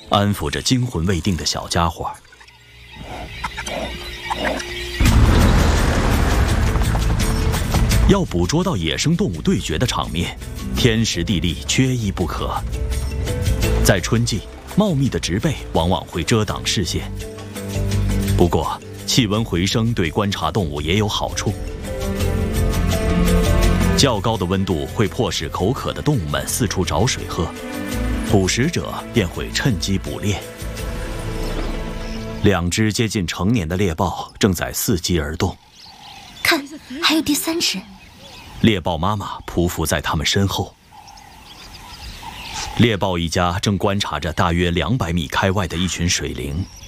安抚着惊魂未定的小家伙。要捕捉到野生动物对决的场面，天时地利缺一不可。在春季，茂密的植被往往会遮挡视线。不过，气温回升对观察动物也有好处。较高的温度会迫使口渴的动物们四处找水喝，捕食者便会趁机捕猎。2只接近成年的猎豹正在伺机而动， 看，还有第3只。 猎豹妈妈匍匐在它们身后。猎豹一家正观察着大约200米开外的一群水灵，